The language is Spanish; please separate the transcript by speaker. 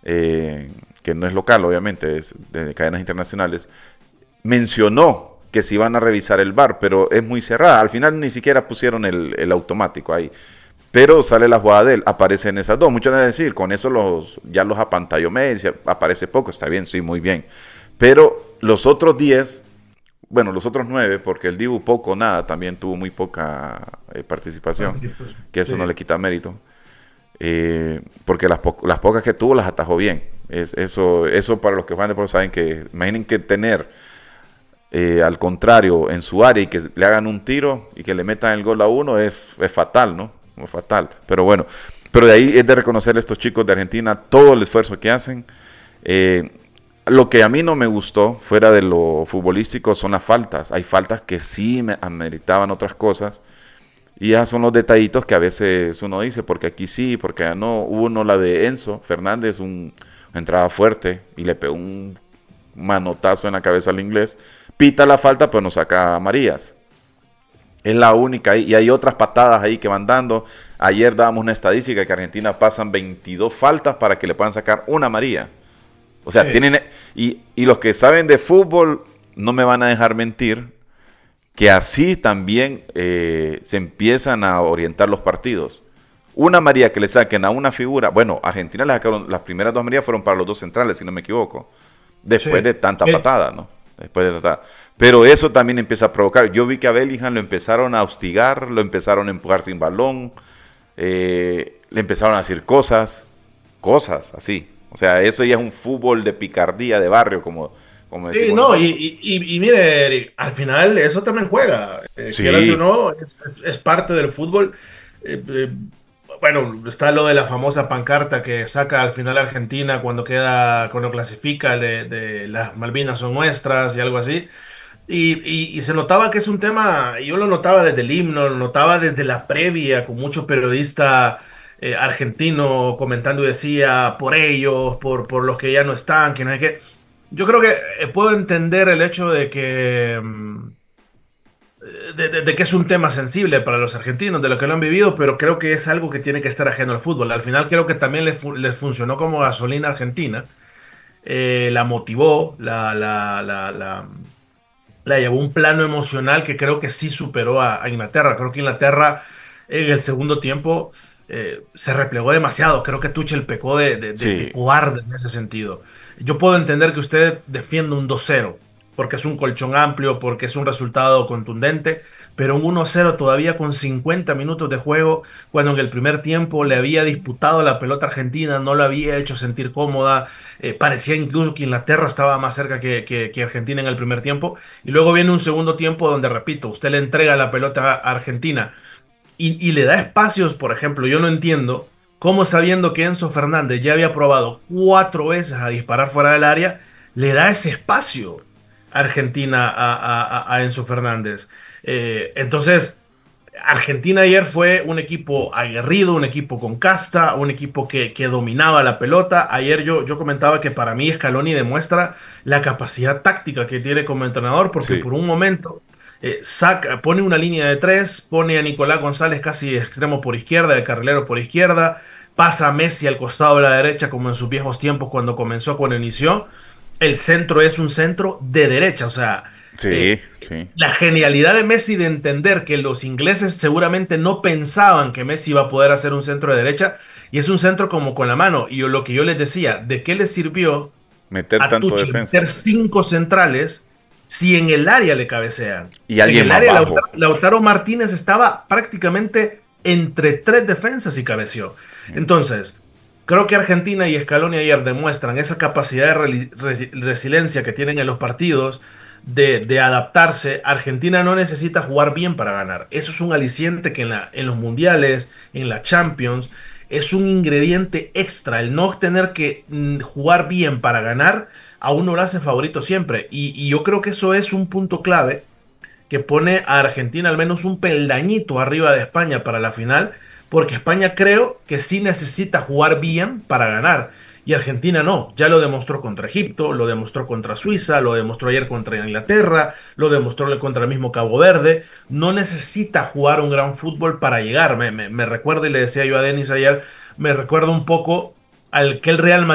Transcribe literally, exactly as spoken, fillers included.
Speaker 1: eh, que no es local, obviamente, es de cadenas internacionales, mencionó que se iban a revisar el V A R, pero es muy cerrada. Al final ni siquiera pusieron el, el automático ahí. Pero sale la jugada de él, aparece en esas dos. Muchos van a decir, con eso los, ya los apantalló Messi, aparece poco, está bien, sí, muy bien. Pero los otros diez, bueno, los otros nueve, porque el Dibu poco nada, también tuvo muy poca eh, participación, que eso
Speaker 2: Sí.
Speaker 1: no le quita mérito. Eh, porque las, po las pocas que tuvo las atajó bien. Es, eso, eso para los que juegan de deporte saben que, imaginen que tener eh, al contrario en su área y que le hagan un tiro y que le metan el gol a uno es, es fatal, ¿no? Es fatal. Pero bueno, pero de ahí es de reconocer a estos chicos de Argentina todo el esfuerzo que hacen. Eh, lo que a mí no me gustó, fuera de lo futbolístico, son las faltas. Hay faltas que sí me ameritaban otras cosas. Y esos son los detallitos que a veces uno dice, porque aquí sí, porque allá no. Hubo uno, la de Enzo Fernández, un, una entrada fuerte y le pegó un manotazo en la cabeza al inglés. Pita la falta, pero no saca a Marías. Es la única. Y hay otras patadas ahí que van dando. Ayer dábamos una estadística que Argentina pasan veintidós faltas para que le puedan sacar una María. O sea,
Speaker 2: Sí.
Speaker 1: tienen... Y, y los que saben de fútbol no me van a dejar mentir que así también eh, se empiezan a orientar los partidos. Una María que le saquen a una figura, bueno, Argentina le sacaron, las primeras dos Marías fueron para los dos centrales, si no me equivoco, después
Speaker 2: Sí.
Speaker 1: de tanta
Speaker 2: Eh,
Speaker 1: patada, ¿no? Después de tanta... Pero eso también empieza a provocar. Yo vi que a Bellingham lo empezaron a hostigar, lo empezaron a empujar sin balón, eh, le empezaron a decir cosas, cosas así. O sea, eso ya es un fútbol de picardía, de barrio, como, como
Speaker 2: Sí,
Speaker 1: decimos
Speaker 2: no, y,
Speaker 1: nosotros.
Speaker 2: y, y- y mire, Eric, al final eso también juega, eh, quieras o
Speaker 1: Sí,
Speaker 2: no, es, es- es parte del fútbol. Eh, eh, bueno, está lo de la famosa pancarta que saca al final Argentina cuando queda, cuando clasifica de, de las Malvinas son nuestras y algo así. Y, y- y se notaba que es un tema, yo lo notaba desde el himno, lo notaba desde la previa, con mucho periodista eh, argentino comentando y decía por ellos, por, por los que ya no están, que no hay que. Yo creo que eh, puedo entender el hecho de que, mm, de, de- de que es un tema sensible para los argentinos, de lo que lo han vivido, pero creo que es algo que tiene que estar ajeno al fútbol. Al final creo que también les, fu- les funcionó como gasolina a Argentina, eh, la motivó, la, la, la, la la llevó a un plano emocional que creo que sí superó a, a Inglaterra. Creo que Inglaterra en el segundo tiempo eh, se replegó demasiado. Creo que Tuchel pecó de, de, de, de
Speaker 1: sí,
Speaker 2: cobarde en ese sentido. Yo puedo entender que usted defienda un dos cero, porque es un colchón amplio, porque es un resultado contundente, pero un uno cero todavía con cincuenta minutos de juego, cuando en el primer tiempo le había disputado la pelota argentina, no la había hecho sentir cómoda, eh, parecía incluso que Inglaterra estaba más cerca que, que, que Argentina en el primer tiempo, y luego viene un segundo tiempo donde, repito, usted le entrega la pelota a Argentina y, y le da espacios, por ejemplo, yo no entiendo cómo sabiendo que Enzo Fernández ya había probado cuatro veces a disparar fuera del área, le da ese espacio a Argentina a, a, a Enzo Fernández. Eh, entonces, Argentina ayer fue un equipo aguerrido, un equipo con casta, un equipo que, que dominaba la pelota. Ayer yo, yo comentaba que para mí Scaloni demuestra la capacidad táctica que tiene como entrenador, porque
Speaker 1: sí.
Speaker 2: por un momento eh, saca, pone una línea de tres, pone a Nicolás González casi extremo por izquierda, de carrilero por izquierda, pasa a Messi al costado de la derecha como en sus viejos tiempos cuando comenzó, cuando inició. El centro es un centro de derecha, o sea,
Speaker 1: Sí,
Speaker 2: eh,
Speaker 1: sí.
Speaker 2: la genialidad de Messi de entender que los ingleses seguramente no pensaban que Messi iba a poder hacer un centro de derecha y es un centro como con la mano. Y yo, lo que yo les decía, ¿de qué le sirvió
Speaker 1: Meter
Speaker 2: a
Speaker 1: tanto
Speaker 2: Tuchel
Speaker 1: defensa.
Speaker 2: meter cinco centrales si en el área le cabecean?
Speaker 1: Y
Speaker 2: En
Speaker 1: alguien
Speaker 2: el
Speaker 1: más
Speaker 2: área Lautaro,
Speaker 1: bajo.
Speaker 2: Lautaro Martínez estaba prácticamente entre tres defensas y cabeció. Entonces, creo que Argentina y Scaloni ayer demuestran esa capacidad de reli- resi- resiliencia que tienen en los partidos, de, de adaptarse. Argentina no necesita jugar bien para ganar. Eso es un aliciente que en, la, en los mundiales, en la Champions, es un ingrediente extra. El no tener que mm, jugar bien para ganar, a uno lo hace favorito siempre. Y, y yo creo que eso es un punto clave que pone a Argentina al menos un peldañito arriba de España para la final, porque España creo que sí necesita jugar bien para ganar. Y Argentina no, ya lo demostró contra Egipto, lo demostró contra Suiza, lo demostró ayer contra Inglaterra, lo demostró contra el mismo Cabo Verde. No necesita jugar un gran fútbol para llegar. Me, me, me recuerdo, y le decía yo a Denis ayer, me recuerdo un poco al que el Real Madrid